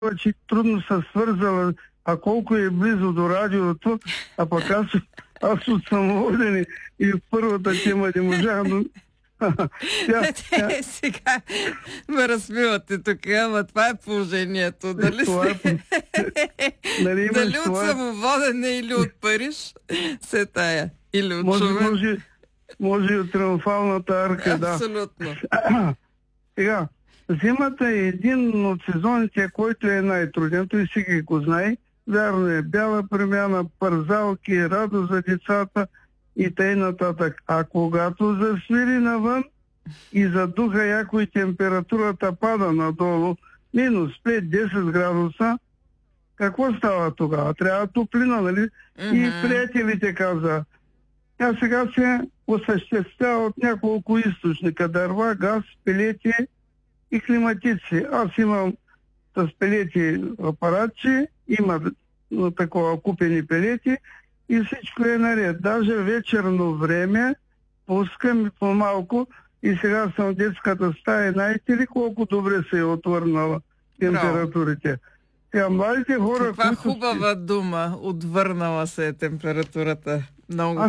че трудно се свързала, а колко е близо до радиото, а пък аз от самоводене и в първата тема не можах, но... Сега ме размивате тук, ама това е положението. Дали дали от самоводене или от Париж се тая? Или от може и от Триумфалната арка, да. Абсолютно. Сега, зимата е един от сезоните, който е най-труден. Той всеки го знае. Вярно е, бяла премяна, пързалки, радост за децата и тъй нататък. А когато засвири навън и задуха яко и температурата пада надолу, минус 5-10 градуса, какво става тогава? Трябва топлина, нали? И приятелите каза, тя сега се осъществява от няколко източника: дърва, газ, пелети и климатици. Аз имам с пелети апаратче, има такова купени пелети и всичко е наред. Даже вечерно време пускам и по-малко и сега съм в детската стая. Знаете ли колко добре се е отвърнала температурите? Сега младите хора... Каква хубава дума, отвърнала се е температурата. Много